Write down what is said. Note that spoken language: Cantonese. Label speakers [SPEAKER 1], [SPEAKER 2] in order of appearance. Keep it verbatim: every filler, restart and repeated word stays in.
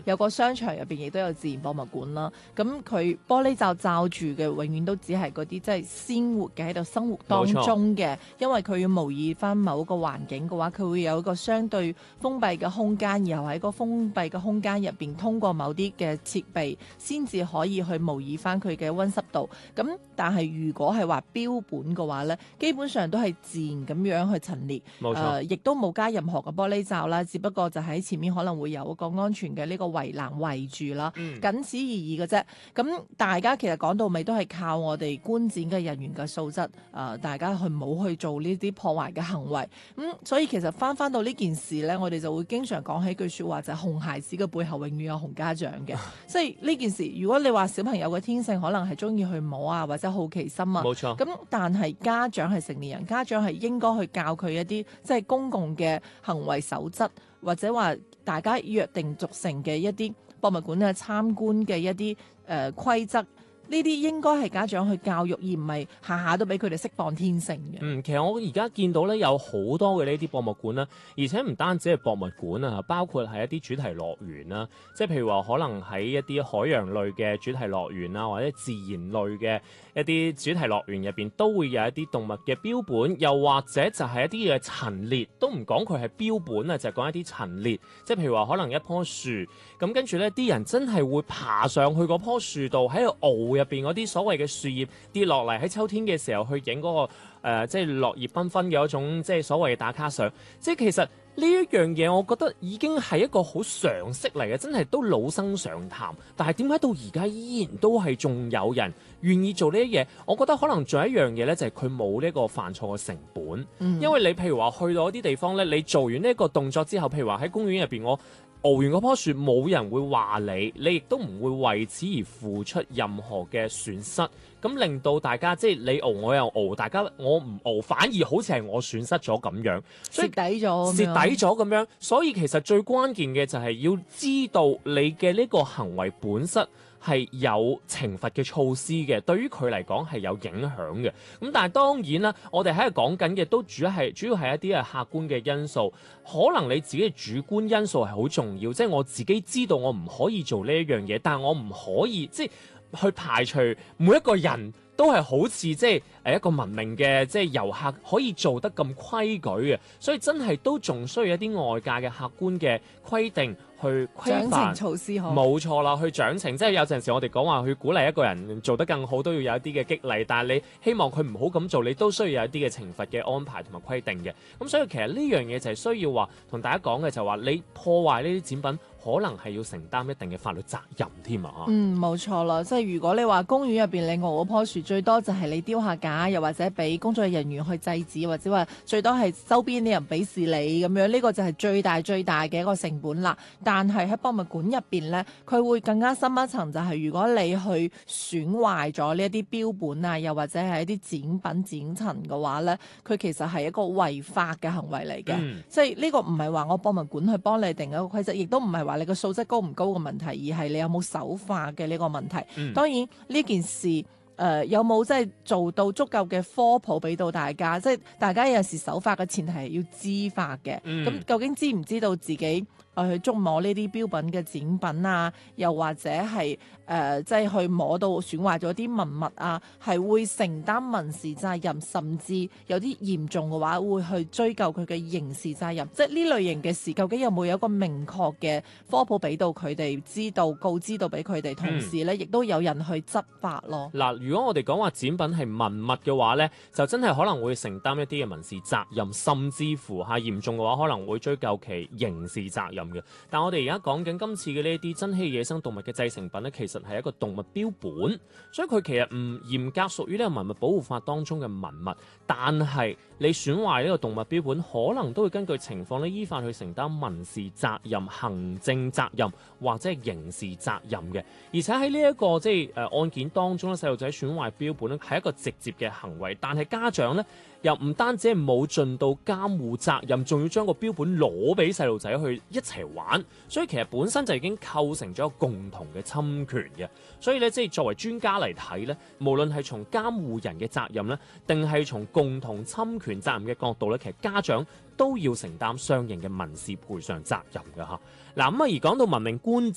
[SPEAKER 1] 有個商場入邊亦都有自然博物館啦。咁佢玻璃罩罩住嘅，永遠都只係嗰啲即係鮮活嘅喺度生活當中嘅，因為佢要模擬翻某個環境嘅話，佢會有一個相對封閉嘅空間，然後喺個封閉嘅空間入邊，通過某啲嘅設備，先至可以去模擬翻佢嘅溫濕度。咁但係如果係話標本嘅話呢，基本上都係自然咁樣去陳列，
[SPEAKER 2] 冇錯，
[SPEAKER 1] 呃，亦都冇加任何嘅玻璃罩啦，只不過就喺前面可能會有一個安全嘅呢個圍欄圍住啦，
[SPEAKER 2] 嗯，
[SPEAKER 1] 僅此而已嘅啫。咁大家其實講到尾都係靠我哋觀展嘅人員嘅素質，誒、呃，大家去冇去做呢啲破壞嘅行為。咁、嗯、所以其實翻翻到呢件事呢，我哋就會經常講起句説話，就係、是、熊孩子嘅背後永遠有熊家長嘅。所以呢件事，如果你話小朋友嘅天性可能係中意去摸啊，或者好奇心啊，
[SPEAKER 2] 冇錯。
[SPEAKER 1] 咁但係家長係成年人，家長係應該去教佢一啲即係公共嘅行為守則，或者話大家約定俗成嘅一啲博物館嘅參觀嘅一啲誒規則。呢啲應該係家長去教育，而唔係下下都俾佢哋釋放天性嘅。
[SPEAKER 2] 嗯，其實我而家見到咧有好多嘅呢啲博物館啦，而且唔單止係博物館啊，包括係一啲主題樂園啦，即係譬如話可能喺一啲海洋類嘅主題樂園啊，或者自然類嘅一啲主題樂園入邊都會有一啲動物嘅標本，又或者就係一啲嘅陳列，都唔講佢係標本啊，就係講一啲陳列，即係譬如話可能一棵樹，咁跟住咧啲人真係會爬上去嗰棵樹度喺度熬。入邊嗰啲所謂嘅樹葉跌落嚟，喺秋天嘅時候去影嗰、那個誒、呃，即係落葉繽紛嘅一種即係所謂嘅打卡相。即係其實呢一樣嘢，我覺得已經係一個好常識嚟嘅，真係都老生常談。但係點解到而家依然都係仲有人願意做呢啲嘢？我覺得可能仲有一樣嘢咧，就係佢冇呢個犯錯嘅成本。嗯、因為你譬如話去到一啲地方咧，你做完呢一個動作之後，譬如話喺公園入邊我。熬完嗰棵樹，冇人會話你，你亦都唔會為此而付出任何嘅損失，咁令到大家即係你熬我又熬，大家我唔熬，反而好似係我損失咗咁樣，
[SPEAKER 1] 蝕底咗，
[SPEAKER 2] 蝕底咗咁樣。所以其實最關鍵嘅就係要知道你嘅呢個行為本身係有懲罰嘅措施嘅，對於佢嚟講係有影響嘅。咁但係當然啦，我哋喺度講緊嘅都主要係主要係一啲係客觀嘅因素，可能你自己嘅主觀因素係好重要，即係我自己知道我唔可以做呢一樣嘢，但係我唔可以即係去排除每一個人都係好似即係誒一個文明嘅即係遊客可以做得咁規矩嘅，所以真係都仲需要一啲外界嘅客觀嘅規定去規範
[SPEAKER 1] 獎懲措施，
[SPEAKER 2] 冇錯啦，去獎懲，即係有陣時我哋講話去鼓勵一個人做得更好，都要有一啲嘅激勵，但係你希望佢唔好咁做，你都需要有一啲嘅懲罰嘅安排同埋規定嘅。咁所以其實呢樣嘢就係需要話同大家講嘅，就係話你破壞呢啲展品，可能係要承擔一定嘅法律責任添啊！
[SPEAKER 1] 嗯，冇錯啦，即係如果你話公園入邊你熬嗰棵樹，最多就係你丟下架，又或者俾工作人員去制止，或者話最多係周邊啲人鄙視你咁樣，呢、這個就係最大最大嘅一個成本啦。但係喺博物館入邊呢，佢會更加深一層，就係如果你去損壞咗呢一啲標本啊，又或者係一啲展品展陳嘅話呢，佢其實係一個違法嘅行為嚟嘅。嗯、即係呢個唔係話我博物館去幫你定一個規則，亦都唔係話你個素質高唔高嘅問題，而係你有冇守法嘅呢個問題。嗯、當然呢件事誒、呃、有冇即係做到足夠嘅科普俾到大家，即係大家有時守法嘅前提係要知法嘅。咁、嗯、究竟知唔知道自己去觸摸呢啲標品嘅展品啊，又或者係誒即係去摸到損壞咗啲文物啊，係會承擔民事責任，甚至有啲嚴重嘅話會去追究佢嘅刑事責任。即係呢類型嘅事，究竟有冇有一個明確嘅科普俾到佢哋知道，告知到俾佢哋，同時咧亦都有人去執法咯。
[SPEAKER 2] 嗱、嗯，如果我哋講話展品係文物嘅話咧，就真係可能會承擔一啲嘅民事責任，甚至乎係嚴重嘅話可能會追究其刑事責任。但我哋而家講緊今次嘅呢啲珍稀野生動物嘅製成品呢，其實係一個動物標本，所以佢其實唔嚴格屬於呢個文物保護法當中嘅文物，但係你損壞呢個動物標本，可能都會根據情況呢依法去承擔民事責任、行政責任或者係刑事責任嘅。而且喺呢一個即係誒案件當中咧，細路仔損壞標本咧係一個直接嘅行為，但係家長呢，又唔單止係冇盡到監護責任，仲要將個標本攞俾細路仔去一齊玩，所以其實本身就已經構成咗共同嘅侵權嘅。所以咧，即係作為專家嚟睇咧，無論係從監護人嘅責任咧，定係從共同侵權責任嘅角度咧，其實家長都要承擔相應嘅民事賠償責任㗎吓。嗱咁啊，而講到文明觀